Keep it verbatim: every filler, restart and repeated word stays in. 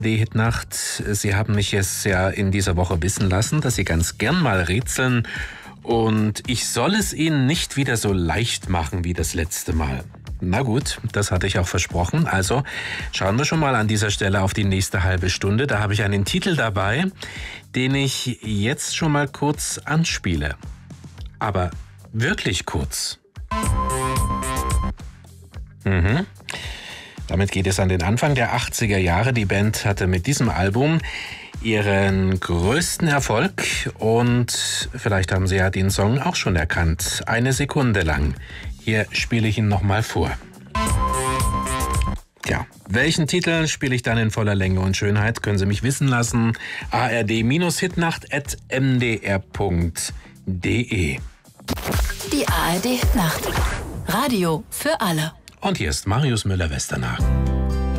Die Hitnacht, Sie haben mich jetzt ja in dieser Woche wissen lassen, dass Sie ganz gern mal rätseln und ich soll es Ihnen nicht wieder so leicht machen wie das letzte Mal. Na gut, das hatte ich auch versprochen. Also schauen wir schon mal an dieser Stelle auf die nächste halbe Stunde. Da habe ich einen Titel dabei, den ich jetzt schon mal kurz anspiele. Aber wirklich kurz. Mhm. Damit geht es an den Anfang der achtziger Jahre. Die Band hatte mit diesem Album ihren größten Erfolg und vielleicht haben Sie ja den Song auch schon erkannt. Eine Sekunde lang. Hier spiele ich ihn nochmal vor. Ja, welchen Titel spiele ich dann in voller Länge und Schönheit? Können Sie mich wissen lassen. a r d hitnacht at m d r punkt d e. Die A R D Hitnacht. Radio für alle. Und hier ist Marius Müller-Westernhagen.